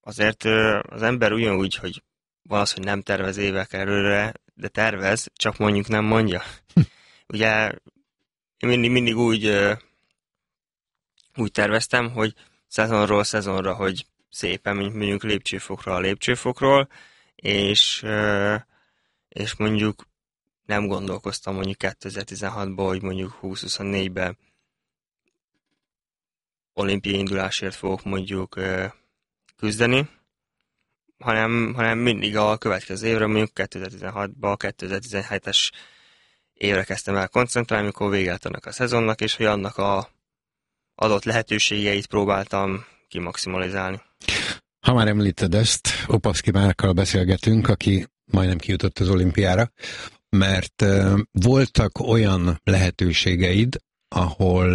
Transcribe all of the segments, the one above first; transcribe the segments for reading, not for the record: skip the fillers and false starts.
azért az ember ugyanúgy, hogy van az, hogy nem tervez évek előre, de tervez, csak mondjuk nem mondja. Ugye én mindig úgy terveztem, hogy szezonról szezonra, hogy szépen mondjuk lépcsőfokról, és mondjuk nem gondolkoztam mondjuk 2016-ban, hogy mondjuk 2024-ben olimpiai indulásért fogok mondjuk küzdeni, hanem mindig a következő évre, mondjuk 2016-ban, 2017-es évre kezdtem el koncentrálni, amikor véget annak a szezonnak, és hogy annak a adott lehetőségeit próbáltam kimaximalizálni. Ha már említed ezt, Opavszky Márkkal beszélgetünk, aki majdnem kijutott az olimpiára, mert voltak olyan lehetőségeid, ahol,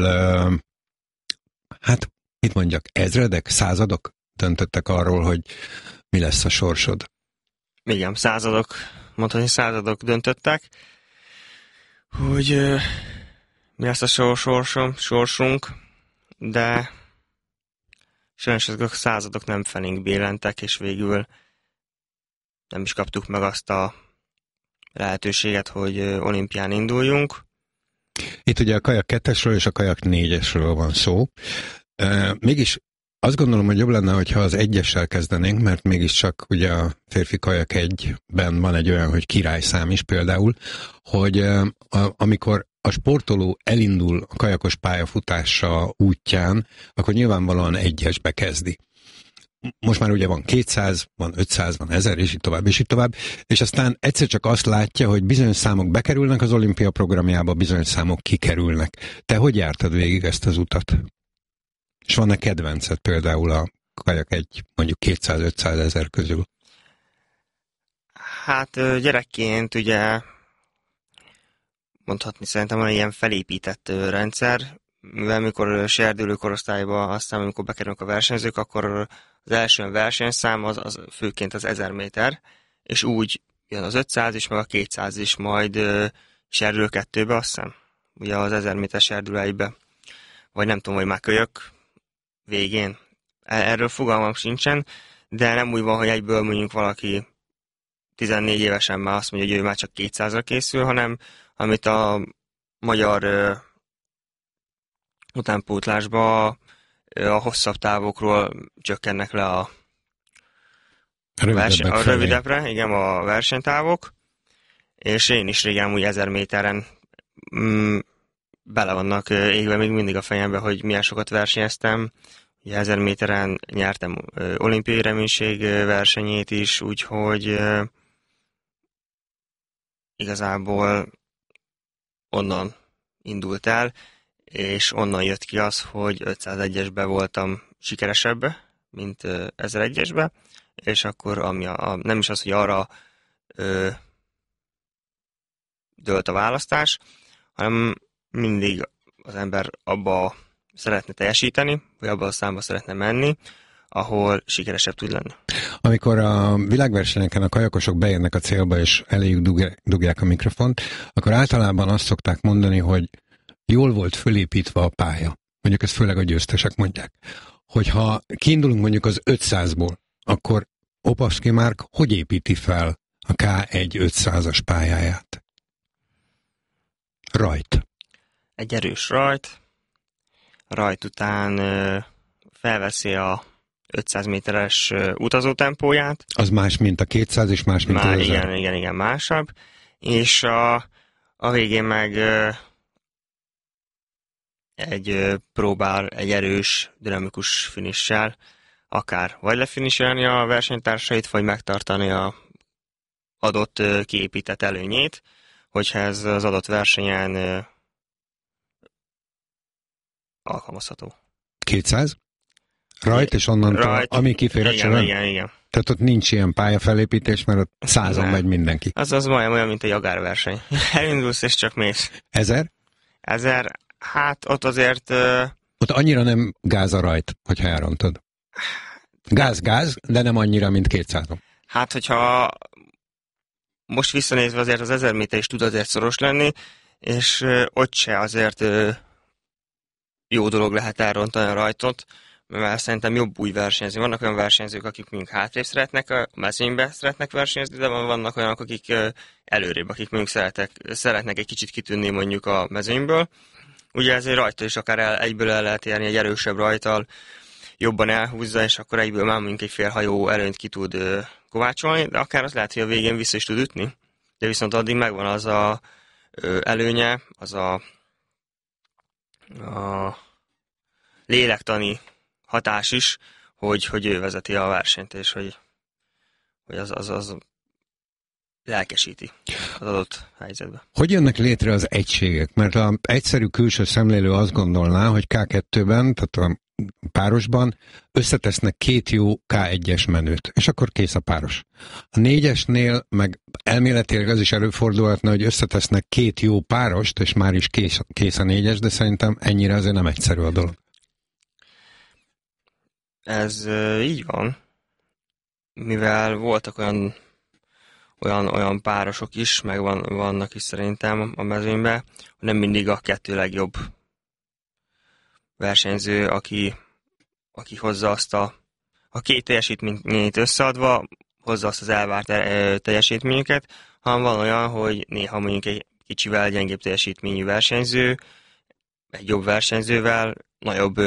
hát mit mondjak, ezredek, századok döntöttek arról, hogy mi lesz a sorsod. Igen, mondhatni századok döntöttek, hogy mi lesz a sorsunk, de sajnos ezek a századok nem felénk billentek, és végül nem is kaptuk meg azt a lehetőséget, hogy olimpián induljunk. Itt ugye a kajak 2-esről és a kajak 4-esről van szó. Mégis azt gondolom, hogy jobb lenne, hogyha az 1-essel kezdenénk, mert mégiscsak ugye a férfi kajak 1-ben van egy olyan, hogy királyszám is például, hogy amikor a sportoló elindul a kajakos pályafutása útján, akkor nyilvánvalóan 1-esbe kezdi. Most már ugye van 200, van 500, van 1000, és így tovább, és aztán egyszer csak azt látja, hogy bizonyos számok bekerülnek az olimpia programjába, bizonyos számok kikerülnek. Te hogy jártad végig ezt az utat? És van-e kedvenced például a kajak mondjuk 200-500 ezer közül? Hát gyerekként ugye mondhatni szerintem van ilyen felépített rendszer, mivel amikor serdülő korosztályba, aztán amikor bekerülnek a versenyzők, akkor az első versenyszám az főként az 1000 méter, és úgy jön az 500 is, meg a 200 is, majd serdülő 2-be, azt hiszem, ugye az 1000 méter serdülő 1-be, vagy nem tudom, hogy már kölyök végén. Erről fogalmam sincsen, de nem úgy van, hogy egyből mondjuk valaki 14 évesen már azt mondja, hogy ő már csak 200-ra készül, hanem amit a magyar utánpótlásba a hosszabb távokról csökkennek le a rövidebbre, igen, a versenytávok, és én is régen úgy 1000 méteren bele vannak égve még mindig a fejembe, hogy milyen sokat versenyeztem. Ugye 1000 méteren nyertem olimpiai reménység versenyét is, úgyhogy igazából onnan indult el, és onnan jött ki az, hogy 501-esbe voltam sikeresebb, mint 1001-esbe, és akkor nem is az, hogy arra dőlt a választás, hanem mindig az ember abba szeretne teljesíteni, vagy abba a számba szeretne menni, ahol sikeresebb tud lenni. Amikor a világversenyeken a kajakosok beérnek a célba, és eléjük dugják a mikrofont, akkor általában azt szokták mondani, hogy jól volt fölépítve a pálya. Mondjuk ezt főleg a győztesek mondják. Hogyha kiindulunk mondjuk az 500-ból, akkor Opavszky Márk hogy építi fel a K1 500-as pályáját? Rajt. Egy erős rajt után felveszi a 500 méteres utazótempóját. Az más, mint a 200, és más, mint az 1000. Igen, másabb. És a végén meg próbál egy erős, dinamikus finissel akár vagy lefiniselni a versenytársait, vagy megtartani a adott kiépített előnyét, hogyha ez az adott versenyen alkalmazható. 200? Rajt, és onnantól, ami kifér a csövön? Igen. Tehát ott nincs ilyen pályafelépítés, mert ott 100-on megy mindenki. Az majdnem olyan, mint egy agárverseny. Elindulsz, és csak mész. 1000? 1000, hát ott azért... Ott annyira nem gáz a rajt, hogyha elrontod. Gáz, de nem annyira, mint 200-on. Hát, hogyha most visszanézve azért az 1000 méter is tud azért szoros lenni, és ott se azért jó dolog lehet elrontani a rajtot, mert szerintem jobb úgy versenyezni. Vannak olyan versenyzők, akik mondjuk hátrébb szeretnek, a mezőnybe szeretnek versenyezni, de vannak olyanok, akik előrébb, akik mondjuk szeretnek egy kicsit kitűnni mondjuk a mezőnyből. Ugye ezért rajta is akár egyből el lehet érni egy erősebb rajttal, jobban elhúzza, és akkor egyből már mondjuk egy fél hajó előnyt ki tud kovácsolni, de akár az lehet, hogy a végén vissza is tud ütni. De viszont addig megvan az a előnye, az a lélektani hatás is, hogy ő vezeti a versenyt, és hogy az lelkesíti az adott helyzetben. Hogy jönnek létre az egységek? Mert az egyszerű külső szemlélő azt gondolná, hogy K2-ben, tehát a párosban összetesznek 2 jó K1-es menőt, és akkor kész a páros. A 4-esnél meg elméletileg az is előfordulhatna, hogy összetesznek 2 jó párost, és már is kész a 4-es, de szerintem ennyire azért nem egyszerű a dolog. Ez így van, mivel voltak olyan párosok is, meg vannak is szerintem a mezőnyben, hogy nem mindig a 2 legjobb versenyző, aki hozza azt a 2 teljesítményt összeadva, hozza azt az elvárt teljesítményüket, hanem van olyan, hogy néha mondjuk egy kicsivel gyengébb teljesítményű versenyző, egy jobb versenyzővel nagyobb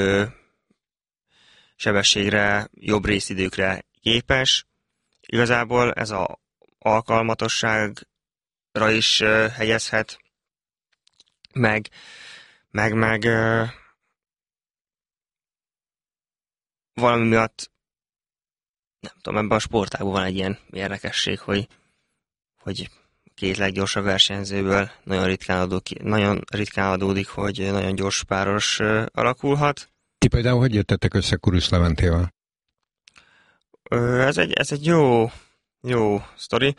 sebességre, jobb részidőkre képes. Igazából ez az alkalmatosságra is helyezhet, meg valami miatt, nem tudom, ebben a sportágban van egy ilyen érdekesség, hogy 2 leggyorsabb versenyzőből nagyon ritkán adódik, hogy nagyon gyors páros alakulhat. Ti például hogy jöttetek össze Kurusz Leventével? Ez egy jó sztori.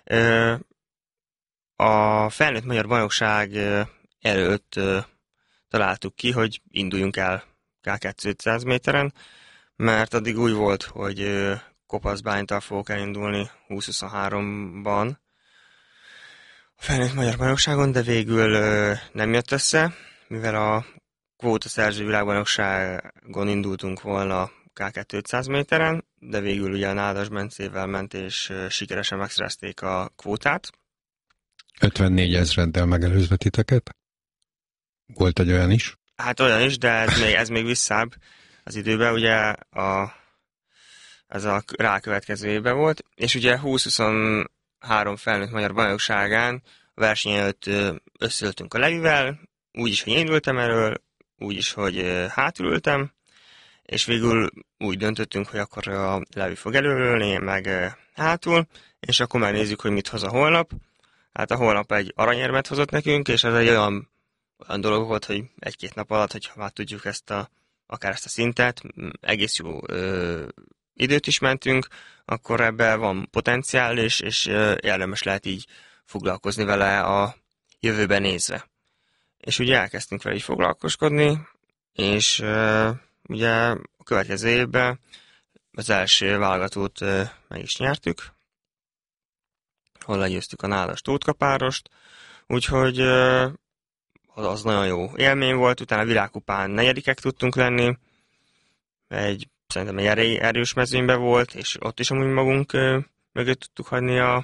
A felnőtt magyar bajnokság előtt találtuk ki, hogy induljunk el K200 méteren, mert addig úgy volt, hogy Kopaszbánytól fogok elindulni 2023-ban a felnőtt magyar bajnokságon, de végül nem jött össze, mivel a kvótaszerző világbajnokságon indultunk volna K200 méteren, de végül ugye a Nádas Bencével ment, és sikeresen megszerezték a kvótát. 54 000-del megelőzve titeket? Volt egy olyan is? Hát olyan is, de ez még visszább az időben, ugye ez a rákövetkező évben volt, és ugye 2023 felnőtt magyar bajnokságán a verseny előtt összeültünk a Levivel, úgyis, hogy én ültem erről, úgyis, hogy hátulültem, és végül úgy döntöttünk, hogy akkor a Levi fog előülni, én meg hátul, és akkor megnézzük, hogy mit hoz a holnap. Hát a holnap egy aranyérmet hozott nekünk, és ez egy olyan dolog volt, hogy 1-2 nap alatt, hogyha már tudjuk akár ezt a szintet, egész jó időt is mentünk, akkor ebben van potenciál, és érdemes lehet így foglalkozni vele a jövőben nézve. És ugye elkezdtünk vele így foglalkozkodni, és ugye a következő évben az első válogatót meg is nyertük, hol legyőztük a Nádas Tóthkapárost, úgyhogy az nagyon jó élmény volt, utána a világkupán 4. tudtunk lenni, szerintem egy erős mezőnyben volt, és ott is amúgy magunk mögött tudtuk hagyni a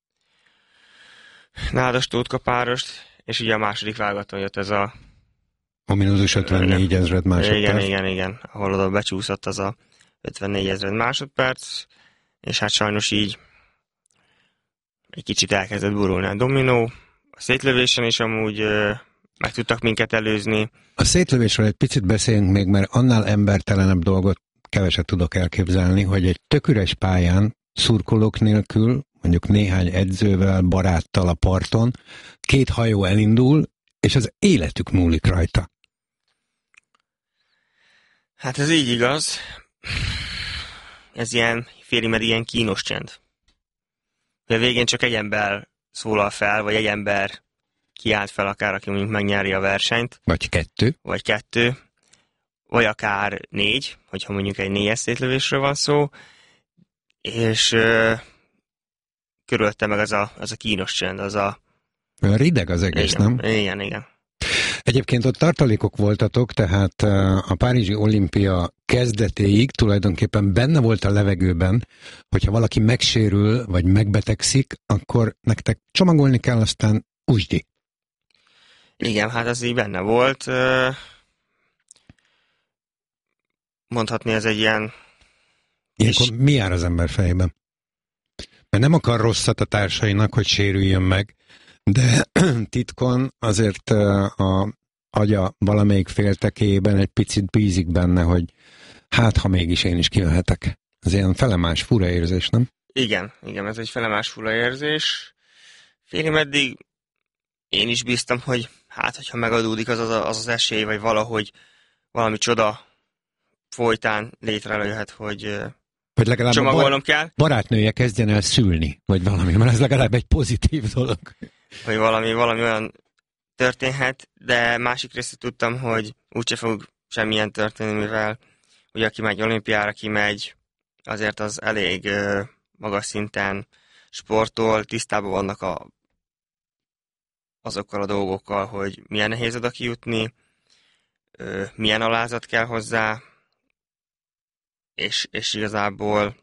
Nádas Tóthkapárost, és ugye a második válogatón jött ez a ominózus 54 000 másodperc. Igen, ahol oda becsúszott az a 54 000 másodperc, és hát sajnos így egy kicsit elkezdett burulni a dominó. A szétlövésen is amúgy meg tudtak minket előzni. A szétlövésről egy picit beszéljünk még, mert annál embertelenebb dolgot keveset tudok elképzelni, hogy egy tök üres pályán, szurkolók nélkül, mondjuk néhány edzővel, baráttal a parton, 2 hajó elindul, és az életük múlik rajta. Hát ez így igaz. Ez ilyen kínos csend. A végén csak egy ember szólal fel, vagy egy ember kiállt fel akár, aki mondjuk megnyeri a versenyt. Vagy 2. Vagy akár 4, hogyha mondjuk egy 4-es szétlövésről van szó, és körülötte meg az a kínos csend, olyan rideg az egész, igen, nem? Igen. Egyébként ott tartalékok voltatok, tehát a Párizsi olimpia kezdetéig tulajdonképpen benne volt a levegőben, hogyha valaki megsérül, vagy megbetegszik, akkor nektek csomagolni kell, aztán úsdi. Igen, hát ez így benne volt. Mondhatni, ez egy ilyen... Ilyenkor mi jár az ember fejében? Mert nem akar rosszat a társainak, hogy sérüljön meg, de titkon azért a agya valamelyik féltekéjében egy picit bízik benne, hogy hát, ha mégis én is kijöhetek. Ez ilyen felemás fura érzés, nem? Igen, ez egy felemás fura érzés. Félig meddig én is bíztam, hogy hát, hogyha megadódik az esély, vagy valahogy valami csoda folytán létrejöhet, hogy legalább csomagolnom kell. Barátnője kezdjen el szülni, vagy valami, mert ez legalább egy pozitív dolog. Vagy valami olyan történhet, de másik részét tudtam, hogy úgyse fog semmilyen történni, mivel ugye aki megy olimpiára, kimegy, azért az elég magas szinten sportol, tisztában vannak azokkal a dolgokkal, hogy milyen nehéz oda kijutni, milyen alázat kell hozzá, és igazából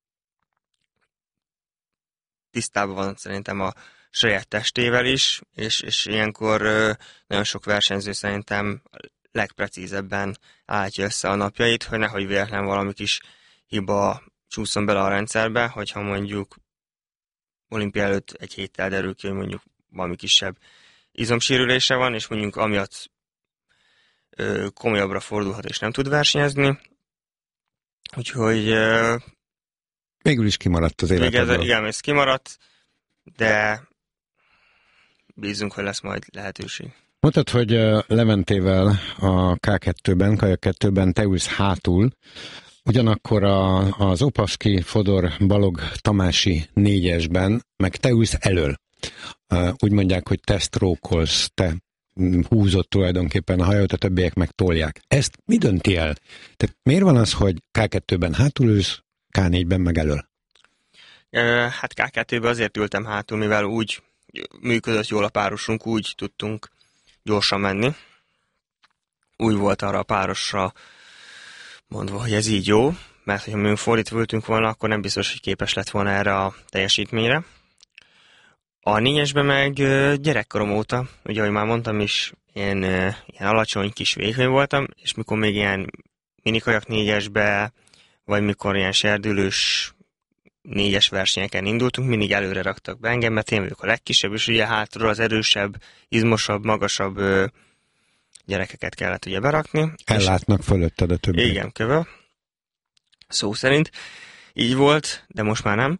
tisztában van szerintem a saját testével is, és ilyenkor nagyon sok versenyző szerintem legprecízebben állítja össze a napjait, hogy nehogy véletlen valami kis hiba csúszson bele a rendszerbe, hogyha mondjuk olimpia előtt egy héttel derül ki, hogy mondjuk valami kisebb izomsérülése van, és mondjuk amiatt komolyabbra fordulhat, és nem tud versenyezni. Úgyhogy... Végül is kimaradt az életedről. Igen, ez kimaradt, de bízunk, hogy lesz majd lehetőség. Mondtad, hogy Leventével a K2-ben, Kajak 2-ben te ülsz hátul, ugyanakkor az Opaszki, Fodor, Balog, Tamási 4-esben, meg te ülsz elől. Úgy mondják, hogy te sztrókolsz, te húzott tulajdonképpen a hajót, a többiek meg tolják. Ezt mi dönti el? Tehát miért van az, hogy K2-ben hátul ülsz, K4-ben meg elől? Hát K2-ben azért ültem hátul, mivel úgy működött jól a párosunk, úgy tudtunk gyorsan menni. Úgy volt arra a párosra mondva, hogy ez így jó, mert hogyha mi fordítva ültünk volna, akkor nem biztos, hogy képes lett volna erre a teljesítményre. A 4-esben meg gyerekkorom óta, ugye, ahogy már mondtam is, ilyen alacsony, kis vékony voltam, és mikor még ilyen minikajak 4-esbe, vagy mikor ilyen serdülős 4-es versenyeken indultunk, mindig előre raktak be engem, mert én vagyok a legkisebb, és ugye hátulról az erősebb, izmosabb, magasabb gyerekeket kellett ugye berakni. Ellátnak fölötted a többiek. Igen, köve. Szó szerint. Így volt, de most már nem.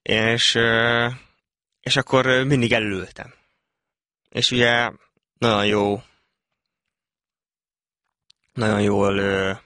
És akkor mindig elültem. És ugye nagyon jól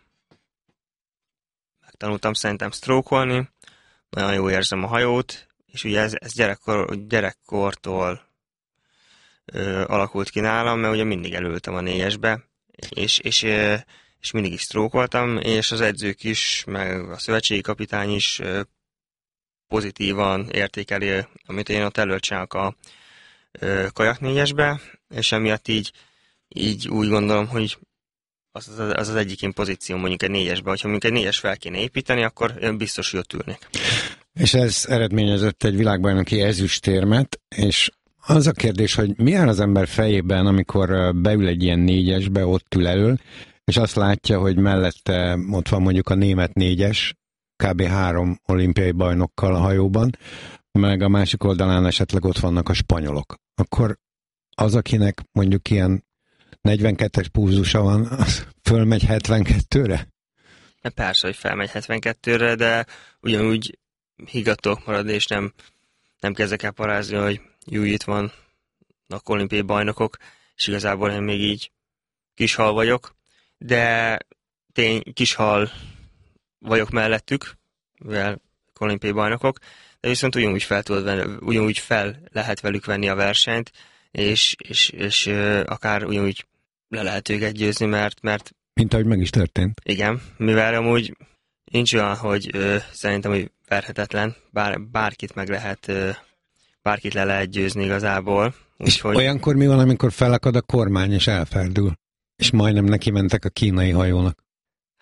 megtanultam szerintem sztrókolni, nagyon jól érzem a hajót, és ugye ez gyerekkortól alakult ki nálam, mert ugye mindig elültem a 4-esbe, és mindig is sztrókoltam, és az edzők is, meg a szövetségi kapitány is pozitívan értékeli, amit én ott előtt csinálok a kajak 4-esbe, és emiatt így úgy gondolom, hogy az egyik én pozíció mondjuk egy 4-esbe, hogyha mondjuk egy 4-es fel kéne építeni, akkor én biztos, hogy ott ülnék. És ez eredményezett egy világbajnoki ezüstérmet, és az a kérdés, hogy mi áll az ember fejében, amikor beül egy ilyen 4-esbe, ott ül elől, és azt látja, hogy mellette ott van mondjuk a német 4-es, kb. 3 olimpiai bajnokkal a hajóban, meg a másik oldalán esetleg ott vannak a spanyolok. Akkor az, akinek mondjuk ilyen 42-es pulzusa van, az fölmegy 72-re? Persze, hogy felmegy 72-re, de ugyanúgy higgadtok marad, és nem kezdek el parázni, hogy jó, itt vannak olimpiai bajnokok, és igazából én még így kishal vagyok, de kishal vagyok mellettük, mivel olimpiai bajnokok, de viszont ugyanúgy fel lehet velük venni a versenyt, és akár ugyanúgy le lehet őket győzni, mert mint ahogy meg is történt. Igen, mivel amúgy nincs olyan, hogy szerintem, hogy verhetetlen, bárkit meg lehet, bárkit le lehet győzni igazából. És olyankor mi van, amikor felakad a kormány és elferdül? És majdnem neki mentek a kínai hajónak.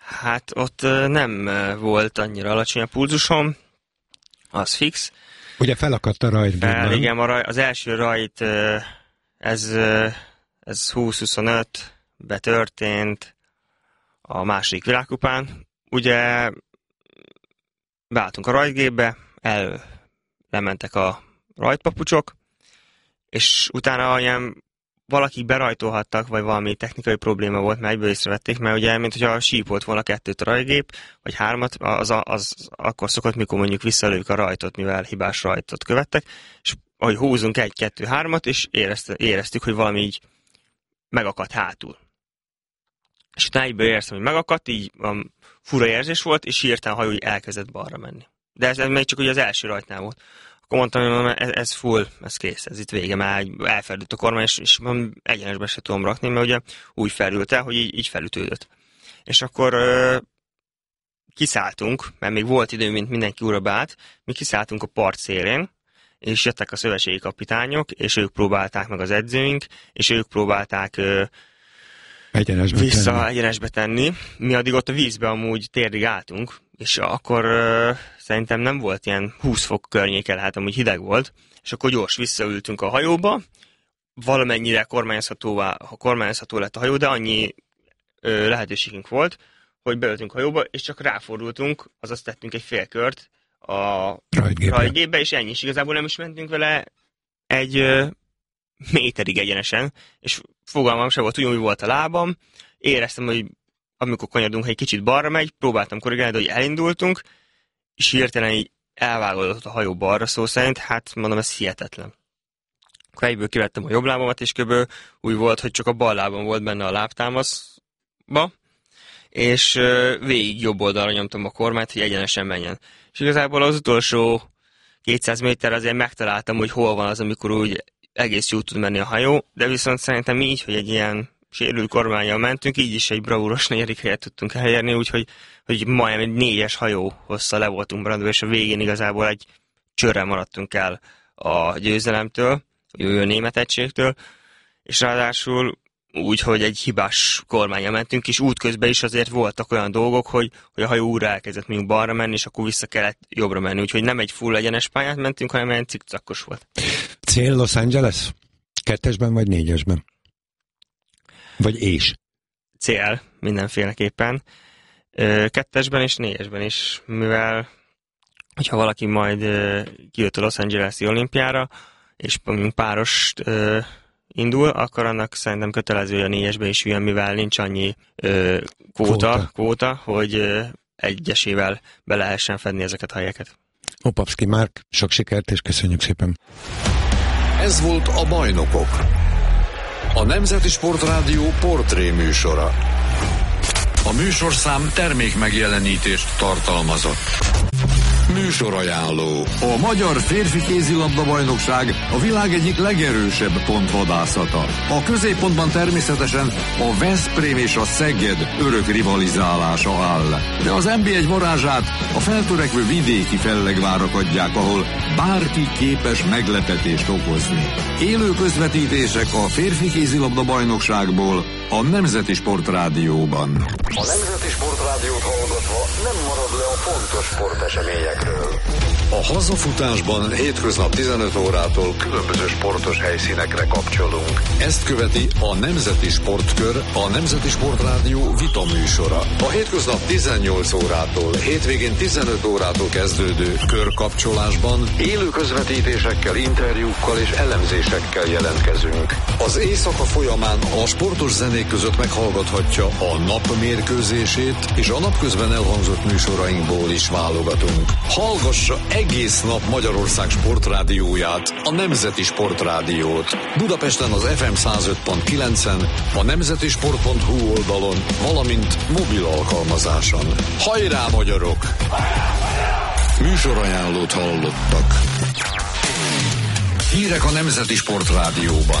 Hát ott nem volt annyira alacsony a pulzusom, az fix. Ugye felakadt a rajtban? Igen, az első rajt, ez 20-25 betörtént a második világkupán. Ugye beálltunk a rajtgépbe, lementek a rajtpapucsok, és utána ilyen valakik berajtolhattak, vagy valami technikai probléma volt, mert egyből észrevették, mert ugye, mint hogyha sípolt volna 2 a rajtgép, vagy 3, az akkor szokott, mikor mondjuk visszalőjük a rajtot, mivel hibás rajtot követtek, és ahogy húzunk 1, 2, 3, és éreztük, hogy valami így megakadt hátul. És utána egyből éreztem, hogy megakadt, így fura érzés volt, és hirtelen a hajó elkezdett balra menni. De ez még csak ugye az első rajtnál volt. Akkor mondtam, hogy ez full, ez kész, ez itt vége, már elferdült a kormány, és egyenesbe se tudom rakni, mert ugye úgy felült el, hogy így felütődött. És akkor kiszálltunk, mert még volt idő, mint mindenki újra beállt, mi kiszálltunk a part szélén, és jöttek a szövetségi kapitányok, és ők próbálták meg az edzőink, és ők próbálták egyenesbe tenni. Mi addig ott a vízbe amúgy térdig álltunk, és akkor szerintem nem volt ilyen 20 fok környéken, hát amúgy hideg volt, és akkor gyors visszaültünk a hajóba, valamennyire kormányozható lett a hajó, de annyi lehetőségünk volt, hogy beültünk a hajóba, és csak ráfordultunk, azaz tettünk egy félkört a rajtgépbe, és ennyi is. Igazából nem is mentünk vele egy méterig egyenesen, és fogalmam sem volt, úgy volt a lábam, éreztem, hogy amikor kanyarodunk, egy kicsit balra megy, próbáltam korrigálni, de hogy elindultunk, és hirtelen így elvágódott a hajó balra, szó szerint, hát mondom, ez hihetetlen. Akkor egyből kivettem a jobb lábamat, és kb. Úgy volt, hogy csak a bal lábam volt benne a lábtámaszba, és végig jobb oldalra nyomtam a kormányt, hogy egyenesen menjen. És igazából az utolsó 200 méter azért megtaláltam, hogy hol van az, amikor úgy egész jól tud menni a hajó, de viszont szerintem így, hogy egy ilyen sérült kormánnyal mentünk, így is egy bravúros 4. helyet tudtunk elérni, úgyhogy majdnem egy 4-es hajó hosszal le voltunk maradva, és a végén igazából egy csörrel maradtunk el a győzelemtől, a német egységtől, és ráadásul úgy, hogy egy hibás kormánnyal mentünk, és útközben is azért voltak olyan dolgok, hogy a hajó újra elkezdett mondjuk balra menni, és akkor vissza kellett jobbra menni, úgyhogy nem egy full egyenes pályát mentünk, hanem egy cikcakos volt. Cél Los Angeles? 2-esben vagy 4-esben? Vagy és? Cél mindenféleképpen. 2-esben és 4-esben is, mivel hogyha valaki majd kijött a Los Angeles-i olimpiára, és mondjuk párost indul, akkor annak szerintem kötelező a 4-esbe is jön, mivel nincs annyi kvóta, hogy egyesével be lehessen fedni ezeket a helyeket. Opavszky Márk, sok sikert, és köszönjük szépen! Ez volt a Bajnokok, a Nemzeti Sportrádió portré műsora. A műsorszám termékmegjelenítést tartalmazott. Műsorajánló. A Magyar Férfi Kézilabda-bajnokság a világ egyik legerősebb pontvadászata. A középpontban természetesen a Veszprém és a Szeged örök rivalizálása áll. De az NB1 varázsát a feltörekvő vidéki fellegvárak adják, ahol bárki képes meglepetést okozni. Élő közvetítések a Férfi Kézilabda-bajnokságból a Nemzeti Sportrádióban. A Nemzeti Sportrádiót hallgatva nem marad le a fontos sporteseményekről. A hazafutásban hétköznap 15 órától különböző sportos helyszínekre kapcsolunk. Ezt követi a Nemzeti Sportkör, a Nemzeti Sportrádió vita műsora. A hétköznap 18 órától, hétvégén 15 órától kezdődő körkapcsolásban élő közvetítésekkel, interjúkkal és elemzésekkel jelentkezünk. Az éjszaka folyamán a sportos zenék között meghallgathatja a nap mérkőzését, és a napközben elhangzott műsorainkból is válogatunk. Hallgassa egész nap Magyarország sportrádióját, a Nemzeti Sportrádiót. Budapesten az FM 105.9-en, a nemzetisport.hu oldalon, valamint mobil alkalmazáson. Hajrá, magyarok! Műsorajánlót hallottak. Hírek a Nemzeti Sportrádióban.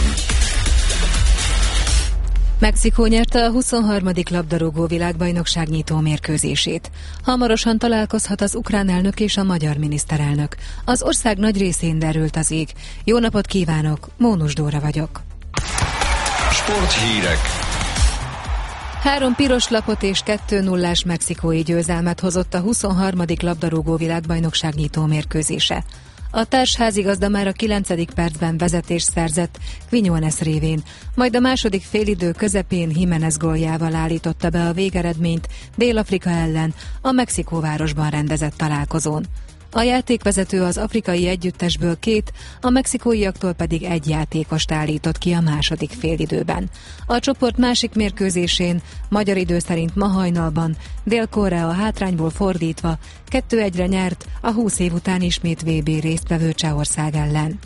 Mexikó nyerte a 23. labdarúgó világbajnokság nyitó mérkőzését. Hamarosan találkozhat az ukrán elnök és a magyar miniszterelnök. Az ország nagy részén derült az ég. Jó napot kívánok, Mónus Dóra vagyok. Sporthírek. 3 piros lapot és 2-0-ás mexikói győzelmet hozott a 23. labdarúgó világbajnokság nyitó mérkőzése. A társházigazda már a 9. percben vezetést szerzett Quiñones révén, majd a második félidő közepén Jiménez góljával állította be a végeredményt Dél-Afrika ellen a Mexikóvárosban rendezett találkozón. A játékvezető az afrikai együttesből 2, a mexikóiaktól pedig 1 játékost állított ki a második félidőben. A csoport másik mérkőzésén, magyar idő szerint ma hajnalban, Dél-Korea hátrányból fordítva 2-1-re nyert a 20 év után ismét VB résztvevő Csehország ellen.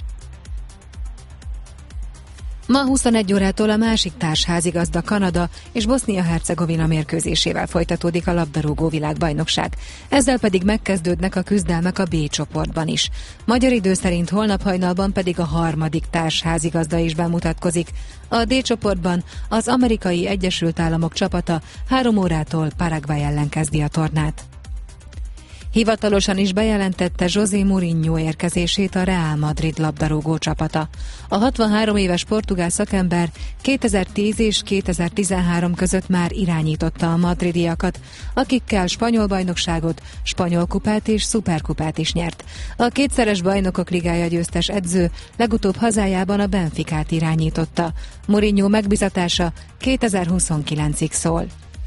Ma 21 órától a másik társházigazda Kanada és Bosznia-Hercegovina mérkőzésével folytatódik a labdarúgó világbajnokság. Ezzel pedig megkezdődnek a küzdelmek a B csoportban is. Magyar idő szerint holnap hajnalban pedig a harmadik társházigazda is bemutatkozik. A D csoportban az Amerikai Egyesült Államok csapata 3 órától Paraguay ellen kezdi a tornát. Hivatalosan is bejelentette José Mourinho érkezését a Real Madrid labdarúgó csapata. A 63 éves portugál szakember 2010 és 2013 között már irányította a madridiakat, akikkel spanyol bajnokságot, spanyol kupát és szuperkupát is nyert. A 2-szeres bajnokok ligája győztes edző legutóbb hazájában a Benficát irányította. Mourinho megbizatása 2029-ig szól.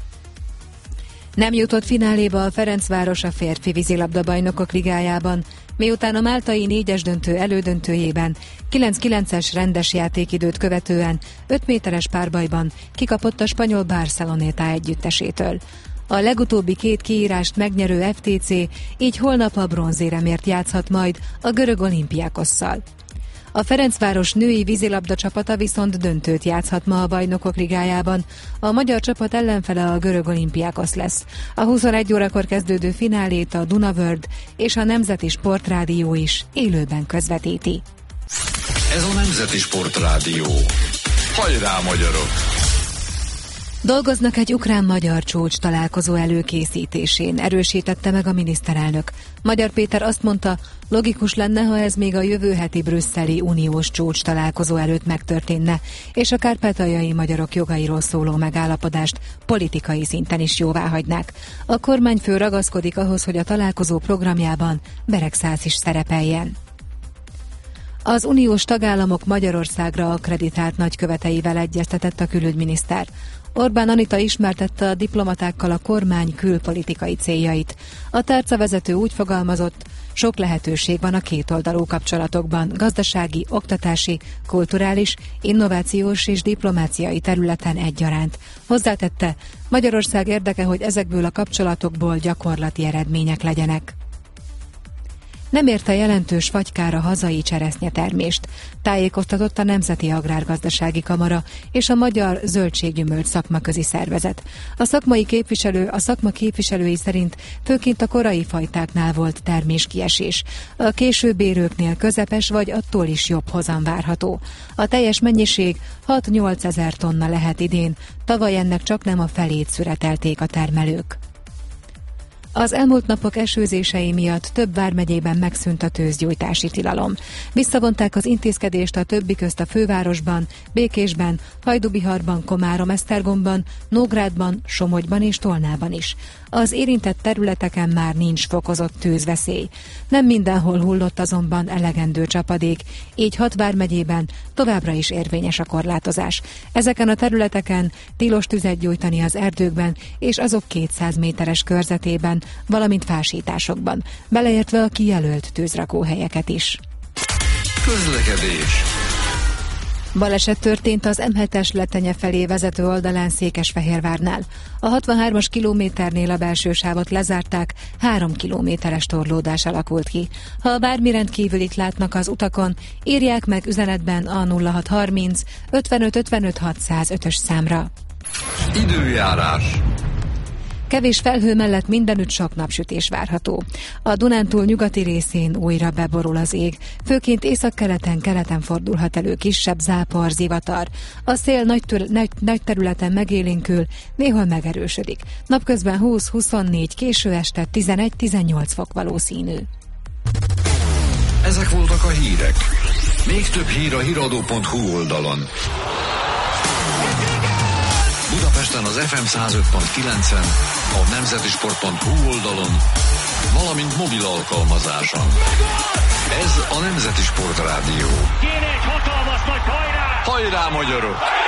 Nem jutott fináléba a Ferencváros a férfi vízilabda bajnokok ligájában, miután a máltai 4-es döntő elődöntőjében 9-9-es rendes játékidőt követően 5 méteres párbajban kikapott a spanyol Barceloneta együttesétől. A legutóbbi 2 kiírást megnyerő FTC így holnap a bronzéremért játszhat majd a görög Olympiakosszal. A Ferencváros női vízilabda csapata viszont döntőt játszhat ma a Bajnokok Ligájában. A magyar csapat ellenfele a görög Olympiakos lesz. A 21 órakor kezdődő finálét a Dunaworld és a Nemzeti Sportrádió is élőben közvetíti. Ez a Nemzeti Sportrádió. Hajrá, magyarok! Dolgoznak egy ukrán-magyar csúcs találkozó előkészítésén, erősítette meg a miniszterelnök. Magyar Péter azt mondta, logikus lenne, ha ez még a jövő heti brüsszeli uniós csúcs találkozó előtt megtörténne, és a kárpátaljai magyarok jogairól szóló megállapodást politikai szinten is jóváhagynák. A kormányfő ragaszkodik ahhoz, hogy a találkozó programjában Beregszász is szerepeljen. Az uniós tagállamok Magyarországra akkreditált nagyköveteivel egyeztetett a külügyminiszter. Orbán Anita ismertette a diplomatákkal a kormány külpolitikai céljait. A tárcavezető úgy fogalmazott, sok lehetőség van a kétoldalú kapcsolatokban, gazdasági, oktatási, kulturális, innovációs és diplomáciai területen egyaránt. Hozzátette, Magyarország érdeke, hogy ezekből a kapcsolatokból gyakorlati eredmények legyenek. Nem érte jelentős fagykára hazai cseresznyetermést, tájékoztatott a Nemzeti Agrárgazdasági Kamara és a Magyar Zöldséggyümölcs Szakmaközi Szervezet. A szakma képviselői szerint főként a korai fajtáknál volt terméskiesés. A később érőknél közepes vagy attól is jobb hozam várható. A teljes mennyiség 6-8 ezer tonna lehet idén, tavaly ennek csaknem a felét szüretelték a termelők. Az elmúlt napok esőzései miatt több vármegyében megszűnt a tőzsgyújtási tilalom. Visszavonták az intézkedést a többi közt a fővárosban, Békésben, Hajdúbiharban, Komárom-Esztergomban, Nógrádban, Somogyban és Tolnában is. Az érintett területeken már nincs fokozott tűzveszély. Nem mindenhol hullott azonban elegendő csapadék, így 6 vármegyében továbbra is érvényes a korlátozás. Ezeken a területeken tilos tüzet gyújtani az erdőkben és azok 200 méteres körzetében, valamint fásításokban, beleértve a kijelölt tűzrakóhelyeket is. Közlekedés. Baleset történt az M7-es Letenye felé vezető oldalán Székesfehérvárnál. A 63-as kilométernél a belső sávot lezárták, 3 kilométeres torlódás alakult ki. Ha bármi rendkívülit látnak az utakon, írják meg üzenetben a 0630 55 55 605-ös számra. Időjárás. Kevés felhő mellett mindenütt sok napsütés várható. A Dunántúl nyugati részén újra beborul az ég, főként északkeleten fordulhat elő kisebb zápor, zivatar. A szél nagy területen megélénkül, néhol megerősödik. Napközben 20-24, késő este 11-18 fok valószínű. Ezek voltak a hírek. Még több hír a hiradó.hu oldalon. Budapesten az FM 105.9-en, a nemzetisport.hu oldalon, valamint mobil alkalmazáson. Ez a Nemzeti Sport Rádió. Kéne egy hatalmas nagy hajrá! Hajrá, magyarok!